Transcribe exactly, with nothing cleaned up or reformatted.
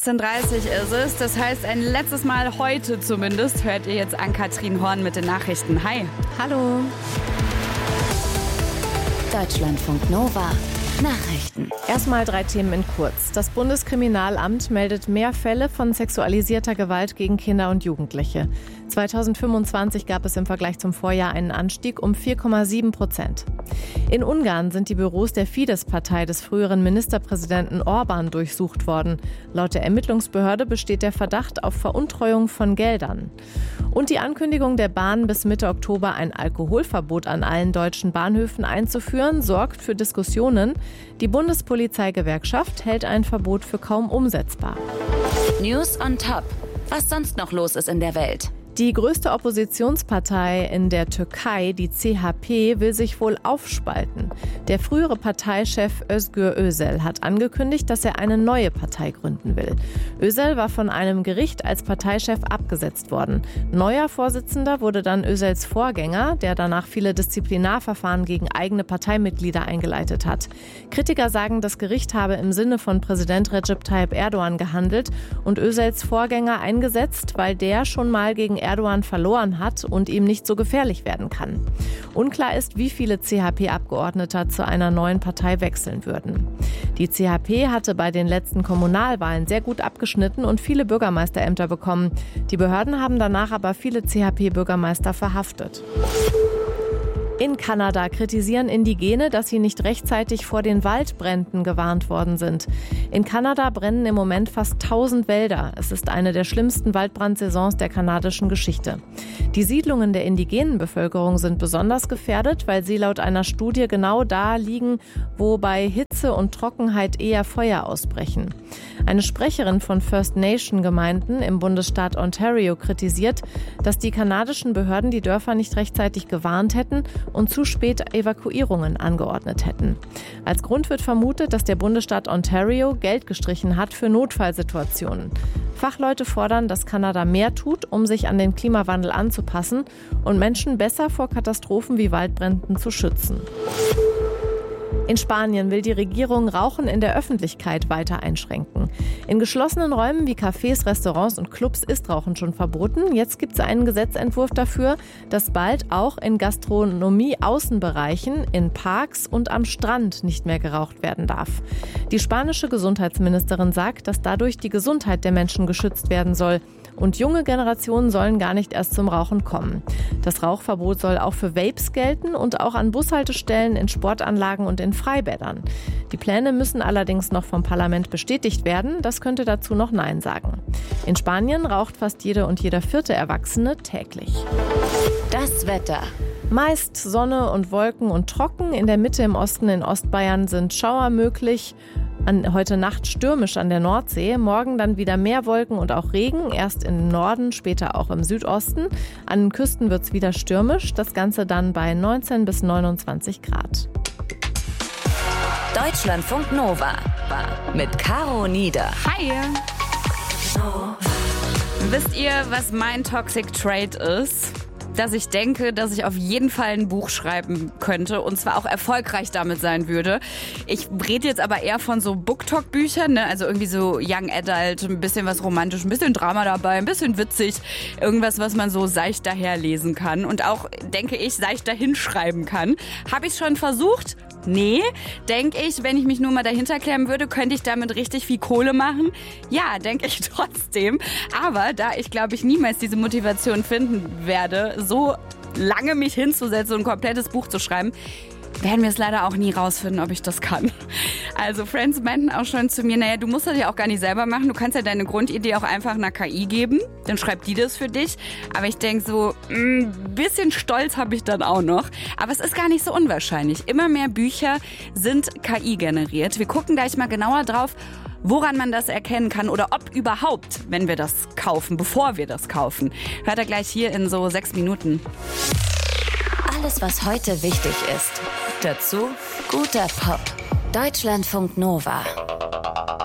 achtzehn Uhr dreißig ist es. Das heißt, ein letztes Mal heute zumindest hört ihr jetzt Ann-Kathrin Horn mit den Nachrichten. Hi. Hallo. Deutschlandfunk Nova. Nachrichten. Erstmal drei Themen in kurz. Das Bundeskriminalamt meldet mehr Fälle von sexualisierter Gewalt gegen Kinder und Jugendliche. zweitausendfünfundzwanzig gab es im Vergleich zum Vorjahr einen Anstieg um vier Komma sieben Prozent. In Ungarn sind die Büros der Fidesz-Partei des früheren Ministerpräsidenten Orban durchsucht worden. Laut der Ermittlungsbehörde besteht der Verdacht auf Veruntreuung von Geldern. Und die Ankündigung der Bahn, bis Mitte Oktober ein Alkoholverbot an allen deutschen Bahnhöfen einzuführen, sorgt für Diskussionen. Die Bundespolizeigewerkschaft hält ein Verbot für kaum umsetzbar. News on Top. Was sonst noch los ist in der Welt? Die größte Oppositionspartei in der Türkei, die C H P, will sich wohl aufspalten. Der frühere Parteichef Özgür Özel hat angekündigt, dass er eine neue Partei gründen will. Özel war von einem Gericht als Parteichef abgesetzt worden. Neuer Vorsitzender wurde dann Özels Vorgänger, der danach viele Disziplinarverfahren gegen eigene Parteimitglieder eingeleitet hat. Kritiker sagen, das Gericht habe im Sinne von Präsident Recep Tayyip Erdogan gehandelt und Özels Vorgänger eingesetzt, weil der schon mal gegen Erdogan verloren hat und ihm nicht so gefährlich werden kann. Unklar ist, wie viele C H P-Abgeordnete zu einer neuen Partei wechseln würden. Die C H P hatte bei den letzten Kommunalwahlen sehr gut abgeschnitten und viele Bürgermeisterämter bekommen. Die Behörden haben danach aber viele C H P-Bürgermeister verhaftet. In Kanada kritisieren Indigene, dass sie nicht rechtzeitig vor den Waldbränden gewarnt worden sind. In Kanada brennen im Moment fast tausend Wälder. Es ist eine der schlimmsten Waldbrandsaisons der kanadischen Geschichte. Die Siedlungen der indigenen Bevölkerung sind besonders gefährdet, weil sie laut einer Studie genau da liegen, wo bei Hitze und Trockenheit eher Feuer ausbrechen. Eine Sprecherin von First Nation Gemeinden im Bundesstaat Ontario kritisiert, dass die kanadischen Behörden die Dörfer nicht rechtzeitig gewarnt hätten und zu spät Evakuierungen angeordnet hätten. Als Grund wird vermutet, dass der Bundesstaat Ontario Geld gestrichen hat für Notfallsituationen. Fachleute fordern, dass Kanada mehr tut, um sich an den Klimawandel anzupassen und Menschen besser vor Katastrophen wie Waldbränden zu schützen. In Spanien will die Regierung Rauchen in der Öffentlichkeit weiter einschränken. In geschlossenen Räumen wie Cafés, Restaurants und Clubs ist Rauchen schon verboten. Jetzt gibt es einen Gesetzentwurf dafür, dass bald auch in Gastronomie-Außenbereichen, in Parks und am Strand nicht mehr geraucht werden darf. Die spanische Gesundheitsministerin sagt, dass dadurch die Gesundheit der Menschen geschützt werden soll. Und junge Generationen sollen gar nicht erst zum Rauchen kommen. Das Rauchverbot soll auch für Vapes gelten und auch an Bushaltestellen, in Sportanlagen und in Freibädern. Die Pläne müssen allerdings noch vom Parlament bestätigt werden. Das könnte dazu noch Nein sagen. In Spanien raucht fast jede und jeder vierte Erwachsene täglich. Das Wetter. Meist Sonne und Wolken und trocken. In der Mitte im Osten in Ostbayern sind Schauer möglich. An, heute Nacht stürmisch an der Nordsee. Morgen dann wieder mehr Wolken und auch Regen. Erst im Norden, später auch im Südosten. An den Küsten wird es wieder stürmisch. Das Ganze dann bei neunzehn bis neunundzwanzig Grad. Deutschlandfunk Nova mit Caro Nieder. Hi. Wisst ihr, was mein Toxic Trait ist? Dass ich denke, dass ich auf jeden Fall ein Buch schreiben könnte und zwar auch erfolgreich damit sein würde. Ich rede jetzt aber eher von so Booktalk-Büchern, ne? Also irgendwie so Young Adult, ein bisschen was romantisch, ein bisschen Drama dabei, ein bisschen witzig, irgendwas, was man so seicht daherlesen kann und auch, denke ich, seicht dahin schreiben kann. Habe ich schon versucht? Nee, denke ich, wenn ich mich nur mal dahinter klemmen würde, könnte ich damit richtig viel Kohle machen. Ja, denke ich trotzdem. Aber da ich, glaube ich, niemals diese Motivation finden werde, so lange mich hinzusetzen und ein komplettes Buch zu schreiben, werden wir es leider auch nie rausfinden, ob ich das kann. Also Friends meinten auch schon zu mir, naja, du musst das ja auch gar nicht selber machen. Du kannst ja deine Grundidee auch einfach einer K I geben. Dann schreibt die das für dich. Aber ich denke so, ein bisschen Stolz habe ich dann auch noch. Aber es ist gar nicht so unwahrscheinlich. Immer mehr Bücher sind K I generiert. Wir gucken gleich mal genauer drauf, woran man das erkennen kann oder ob überhaupt, wenn wir das kaufen, bevor wir das kaufen. Hört ihr gleich hier in so sechs Minuten. Alles, was heute wichtig ist. Dazu guter Pop. Deutschlandfunk Nova.